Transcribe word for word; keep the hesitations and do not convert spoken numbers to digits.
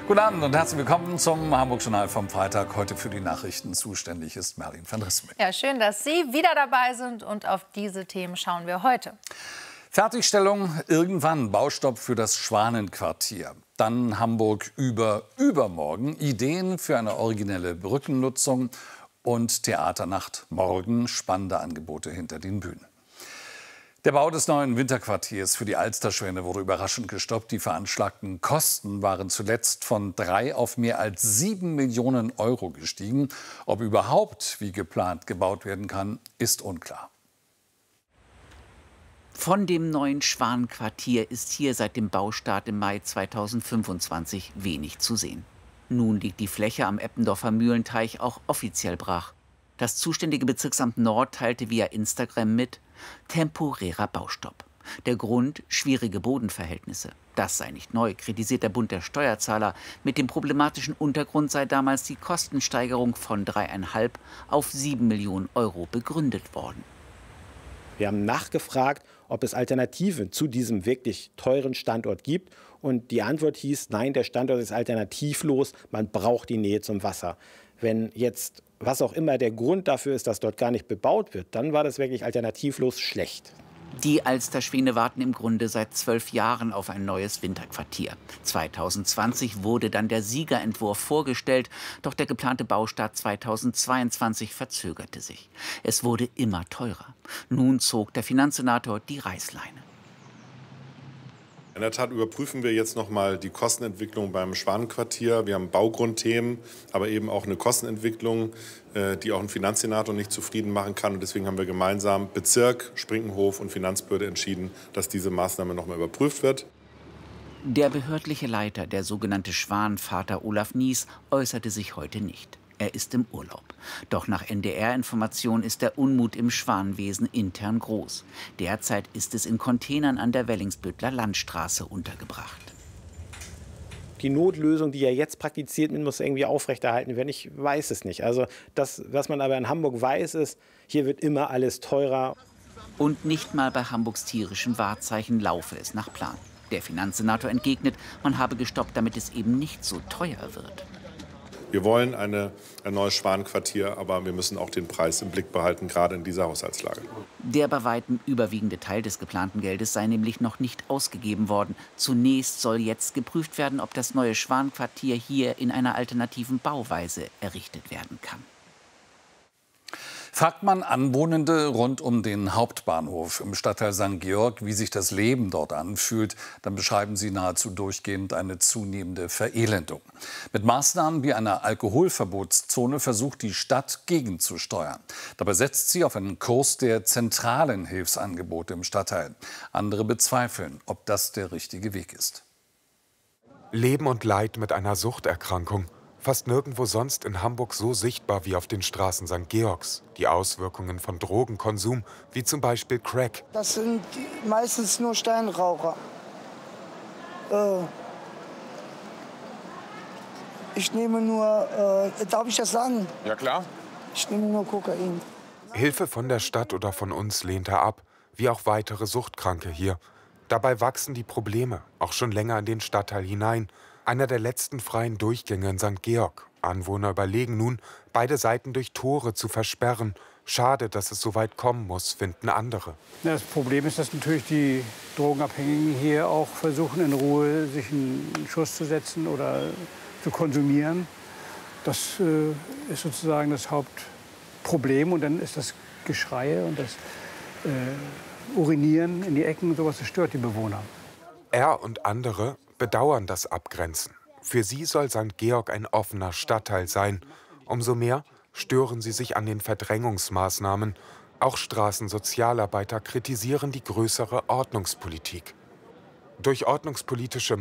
Guten Abend und herzlich willkommen zum Hamburg-Journal vom Freitag. Heute für die Nachrichten zuständig ist Merlin van Rissum. Ja, schön, dass Sie wieder dabei sind und auf diese Themen schauen wir heute. Fertigstellung irgendwann, Baustopp für das Schwanenquartier. Dann Hamburg über übermorgen, Ideen für eine originelle Brückennutzung und Theaternacht morgen, spannende Angebote hinter den Bühnen. Der Bau des neuen Winterquartiers für die Alsterschwäne wurde überraschend gestoppt. Die veranschlagten Kosten waren zuletzt von drei auf mehr als sieben Millionen Euro gestiegen. Ob überhaupt wie geplant gebaut werden kann, ist unklar. Von dem neuen Schwanenquartier ist hier seit dem Baustart im Mai zweitausendfünfundzwanzig wenig zu sehen. Nun liegt die Fläche am Eppendorfer Mühlenteich auch offiziell brach. Das zuständige Bezirksamt Nord teilte via Instagram mit: temporärer Baustopp. Der Grund: schwierige Bodenverhältnisse. Das sei nicht neu, kritisiert der Bund der Steuerzahler. Mit dem problematischen Untergrund sei damals die Kostensteigerung von dreieinhalb auf sieben Millionen Euro begründet worden. Wir haben nachgefragt, ob es Alternativen zu diesem wirklich teuren Standort gibt. Und die Antwort hieß, nein, der Standort ist alternativlos, man braucht die Nähe zum Wasser. Wenn jetzt, was auch immer der Grund dafür ist, dass dort gar nicht bebaut wird, dann war das wirklich alternativlos schlecht. Die Alsterschwäne warten im Grunde seit zwölf Jahren auf ein neues Winterquartier. zweitausendzwanzig wurde dann der Siegerentwurf vorgestellt, doch der geplante Baustart zweitausendzweiundzwanzig verzögerte sich. Es wurde immer teurer. Nun zog der Finanzsenator die Reißleine. In der Tat überprüfen wir jetzt noch mal die Kostenentwicklung beim Schwanenquartier. Wir haben Baugrundthemen, aber eben auch eine Kostenentwicklung, die auch ein Finanzsenator nicht zufrieden machen kann. Und deswegen haben wir gemeinsam Bezirk, Sprinkenhof und Finanzbehörde entschieden, dass diese Maßnahme noch mal überprüft wird. Der behördliche Leiter, der sogenannte Schwanenvater Olaf Nies, äußerte sich heute nicht. Er ist im Urlaub. Doch nach N D R-Information ist der Unmut im Schwanenwesen intern groß. Derzeit ist es in Containern an der Wellingsbüttler Landstraße untergebracht. Die Notlösung, die ja jetzt praktiziert wird, muss irgendwie aufrechterhalten werden. Ich weiß es nicht. Also das, was man aber in Hamburg weiß, ist, hier wird immer alles teurer. Und nicht mal bei Hamburgs tierischem Wahrzeichen laufe es nach Plan. Der Finanzsenator entgegnet, man habe gestoppt, damit es eben nicht so teuer wird. Wir wollen eine, ein neues Schwanenquartier, aber wir müssen auch den Preis im Blick behalten, gerade in dieser Haushaltslage. Der bei weitem überwiegende Teil des geplanten Geldes sei nämlich noch nicht ausgegeben worden. Zunächst soll jetzt geprüft werden, ob das neue Schwanenquartier hier in einer alternativen Bauweise errichtet werden kann. Fragt man Anwohnende rund um den Hauptbahnhof im Stadtteil Sankt Georg, wie sich das Leben dort anfühlt, dann beschreiben sie nahezu durchgehend eine zunehmende Verelendung. Mit Maßnahmen wie einer Alkoholverbotszone versucht die Stadt gegenzusteuern. Dabei setzt sie auf einen Kurs der zentralen Hilfsangebote im Stadtteil. Andere bezweifeln, ob das der richtige Weg ist. Leben und Leid mit einer Suchterkrankung. Fast nirgendwo sonst in Hamburg so sichtbar wie auf den Straßen Sankt Georgs. Die Auswirkungen von Drogenkonsum, wie zum Beispiel Crack. Das sind meistens nur Steinraucher. Äh, ich nehme nur, äh, darf ich das sagen? Ja klar. Ich nehme nur Kokain. Hilfe von der Stadt oder von uns lehnt er ab, wie auch weitere Suchtkranke hier. Dabei wachsen die Probleme, auch schon länger in den Stadtteil hinein. Einer der letzten freien Durchgänge in Sankt Georg. Anwohner überlegen nun, beide Seiten durch Tore zu versperren. Schade, dass es so weit kommen muss, finden andere. Das Problem ist, dass natürlich die Drogenabhängigen hier auch versuchen, in Ruhe sich einen Schuss zu setzen oder zu konsumieren. Das äh, ist sozusagen das Hauptproblem. Und dann ist das Geschrei und das äh, Urinieren in die Ecken und sowas, das stört die Bewohner. Er und andere bedauern das Abgrenzen. Für sie soll Sankt Georg ein offener Stadtteil sein. Umso mehr stören sie sich an den Verdrängungsmaßnahmen. Auch Straßensozialarbeiter kritisieren die größere Ordnungspolitik. Durch ordnungspolitische